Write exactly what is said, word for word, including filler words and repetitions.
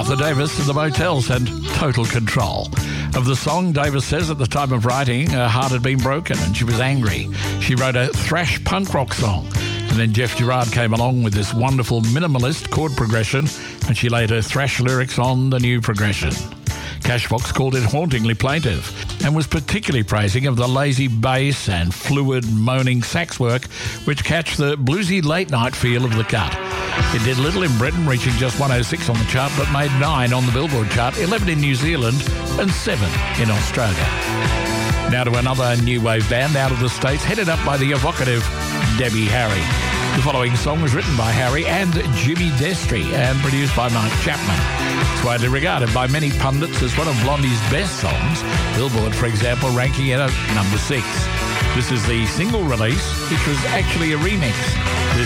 Martha Davis and the Motels and Total Control. Of the song, Davis says at the time of writing, her heart had been broken and she was angry. She wrote a thrash punk rock song. And then Jeff Gerard came along with this wonderful minimalist chord progression, and she laid her thrash lyrics on the new progression. Cashbox called it hauntingly plaintive and was particularly praising of the lazy bass and fluid moaning sax work which catch the bluesy late-night feel of the cut. It did little in Britain, reaching just one oh six on the chart, but made nine on the Billboard chart, eleven in New Zealand and seven in Australia. Now to another new wave band out of the States, headed up by the evocative Debbie Harry. The following song was written by Harry and Jimmy Destry and produced by Mark Chapman. It's widely regarded by many pundits as one of Blondie's best songs, Billboard, for example, ranking it at number six. This is the single release, which was actually a remix. This